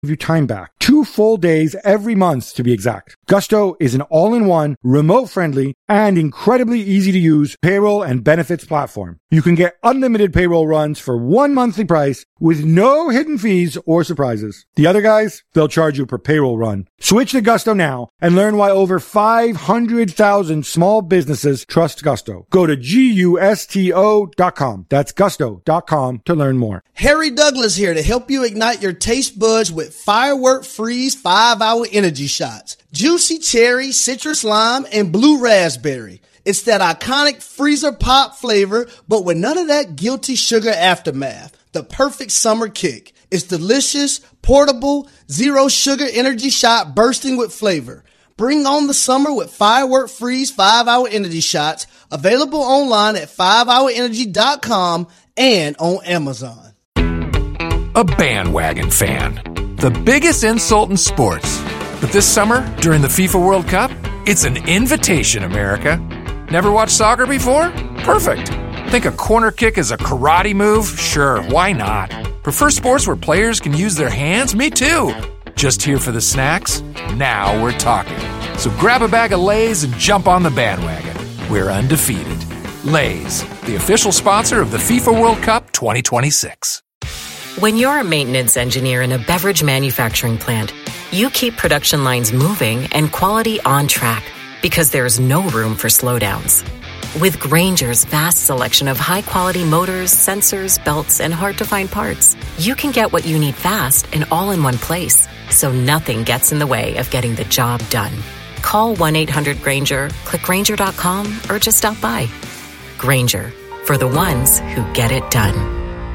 give you time back. 2 full days every month to be exact. Gusto is an all-in-one, remote-friendly, and incredibly easy-to-use payroll and benefits platform. You can get unlimited payroll runs for one monthly price with no hidden fees or surprises. The other guys, they'll charge you per payroll run. Switch to Gusto now and learn why over 500,000 small businesses trust Gusto. Go to GUSTO.com. That's gusto.com to learn more. Harry Douglas here to help you ignite your taste buds with Firework Freeze 5-Hour Energy Shots. Juicy cherry, citrus lime, and blue raspberry. It's that iconic freezer pop flavor, but with none of that guilty sugar aftermath. The perfect summer kick. It's delicious, portable, zero sugar energy shot bursting with flavor. Bring on the summer with Firework Freeze 5-Hour Energy Shots. Available online at 5hourenergy.com and on Amazon. A bandwagon fan. The biggest insult in sports. But this summer, during the FIFA World Cup, it's an invitation, America. Never watched soccer before? Perfect. Think a corner kick is a karate move? Sure, why not? Prefer sports where players can use their hands? Me too. Just here for the snacks? Now we're talking. So grab a bag of Lay's and jump on the bandwagon. We're undefeated. Lay's, the official sponsor of the FIFA World Cup 2026. When you're a maintenance engineer in a beverage manufacturing plant, you keep production lines moving and quality on track because there's no room for slowdowns. With Grainger's vast selection of high-quality motors, sensors, belts, and hard-to-find parts, you can get what you need fast and all in one place, so nothing gets in the way of getting the job done. Call 1-800-GRAINGER, click Grainger.com, or just stop by. Grainger, for the ones who get it done.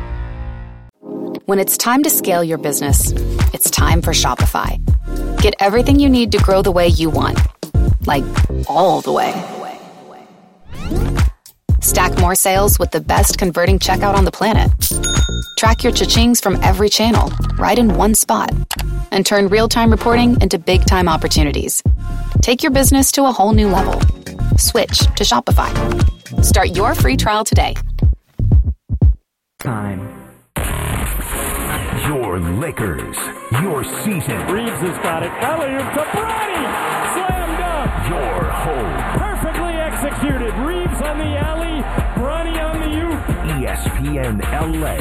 When it's time to scale your business, it's time for Shopify. Get everything you need to grow the way you want. Like, all the way. Stack more sales with the best converting checkout on the planet. Track your cha-chings from every channel, right in one spot. And turn real-time reporting into big-time opportunities. Take your business to a whole new level. Switch to Shopify. Start your free trial today. Time. Your Lakers. Your season. Reeves has got it. Alley-oop to Bronny. Slam dunk. Your home. Perfectly executed. Reeves on the alley. Bronny on the oop. ESPN LA.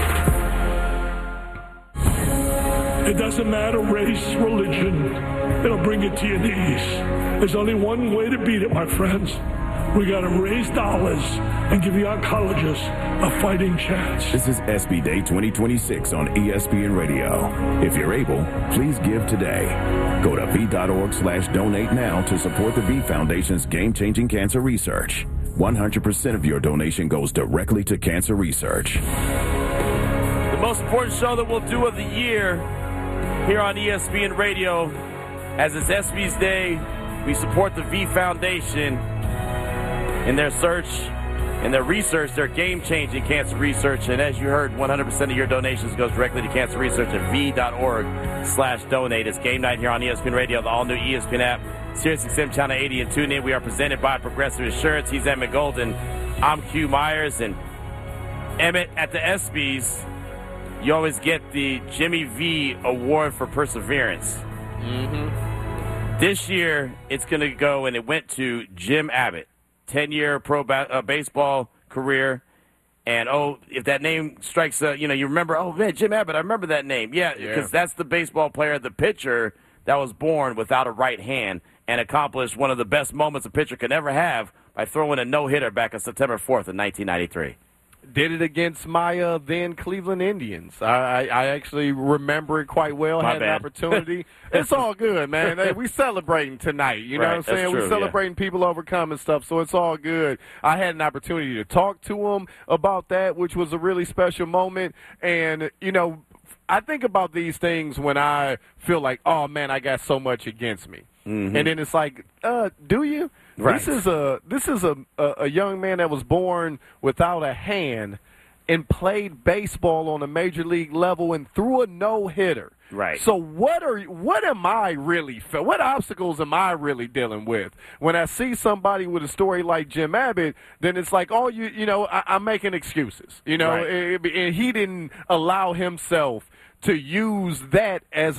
It doesn't matter race, religion. It'll bring you to your knees. There's only one way to beat it, my friends. We got to raise dollars and give the oncologists a fighting chance. This is SB Day 2026 on ESPN Radio. If you're able, please give today. Go to V.org/donate now to support the V Foundation's game-changing cancer research. 100% of your donation goes directly to cancer research. The most important show that we'll do of the year here on ESPN Radio. As it's SB's Day, we support the V Foundation in their search, in their research, their game-changing cancer research. And as you heard, 100% of your donations goes directly to cancer research at V.org/donate. It's game night here on ESPN Radio, the all-new ESPN app, SiriusXM Channel 80, and tune in. We are presented by Progressive Insurance. He's Emmett Golden. I'm Q Myers. And Emmett, at the ESPYs, you always get the Jimmy V Award for Perseverance. This year, it's going to go, and it went to Jim Abbott. 10-year pro baseball career. And, if that name strikes, you remember, man, Jim Abbott, I remember that name. Yeah, because that's the baseball player, the pitcher that was born without a right hand and accomplished one of the best moments a pitcher could ever have by throwing a no-hitter back on September 4th in 1993. Did it against my then Cleveland Indians. I actually remember it quite well. Had an opportunity. It's all good, man. Hey, we celebrating tonight. You know what I'm saying? We're celebrating people overcoming stuff, so it's all good. I had an opportunity to talk to them about that, which was a really special moment. And, I think about these things when I feel like, oh, man, I got so much against me. And then it's like, do you? Right. This is a young man that was born without a hand and played baseball on a major league level and threw a no-hitter. Right. So what am I really what obstacles am I really dealing with? When I see somebody with a story like Jim Abbott, then it's like, I'm making excuses. And he didn't allow himself to use that as